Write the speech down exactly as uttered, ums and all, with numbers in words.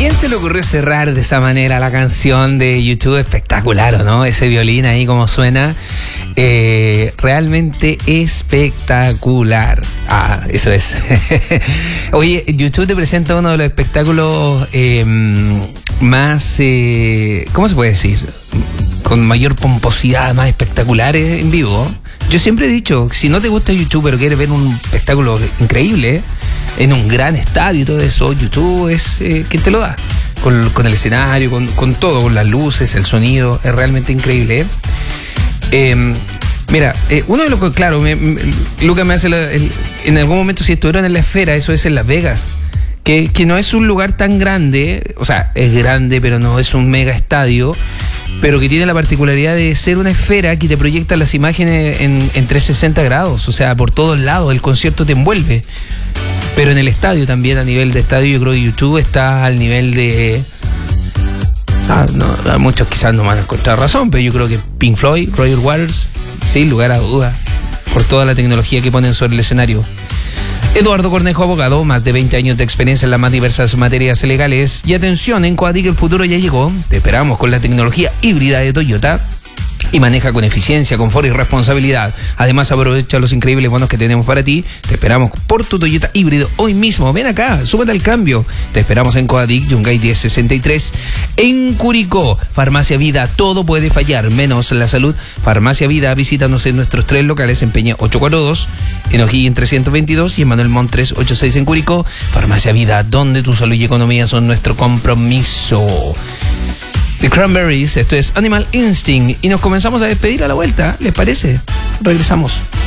quién se le ocurrió cerrar de esa manera la canción de YouTube? Espectacular, ¿o no? Ese violín ahí como suena. Eh, realmente espectacular. Ah, eso es. Oye, YouTube te presenta uno de los espectáculos eh, más, eh, ¿cómo se puede decir? Con mayor pomposidad, más espectaculares en vivo. Yo siempre he dicho, si no te gusta YouTube pero quieres ver un espectáculo increíble en un gran estadio y todo eso, YouTube es eh, quien te lo da. Con, con el escenario, con, con todo, con las luces, el sonido, es realmente increíble. ¿eh? Eh, mira, eh, uno de los que, claro, me, me, Lucas me hace la, el, en algún momento, si estuvieron en la esfera, eso es en Las Vegas, que, que no es un lugar tan grande, o sea, es grande, pero no es un mega estadio, pero que tiene la particularidad de ser una esfera que te proyecta las imágenes en, en trescientos sesenta grados, o sea, por todos lados, el concierto te envuelve. Pero en el estadio también, a nivel de estadio, yo creo que YouTube está al nivel de... Ah, no, muchos quizás no van a encontrar razón, pero yo creo que Pink Floyd, Roger Waters, sin lugar a duda, por toda la tecnología que ponen sobre el escenario. Eduardo Cornejo, abogado, más de veinte años de experiencia en las más diversas materias legales. Y atención, en Coadic el futuro ya llegó. Te esperamos con la tecnología híbrida de Toyota. Y maneja con eficiencia, confort y responsabilidad. Además, aprovecha los increíbles bonos que tenemos para ti. Te esperamos por tu Toyota híbrido hoy mismo. Ven acá, súbete al cambio. Te esperamos en Coadic, Yungay diez sesenta y tres. En Curicó, Farmacia Vida, todo puede fallar, menos la salud. Farmacia Vida, visítanos en nuestros tres locales, en Peña ochocientos cuarenta y dos, en O'Higgins trescientos veintidós y en Manuel Montt trescientos ochenta y seis en Curicó. Farmacia Vida, donde tu salud y economía son nuestro compromiso. The Cranberries, esto es Animal Instinct y nos comenzamos a despedir a la vuelta, ¿les parece? Regresamos.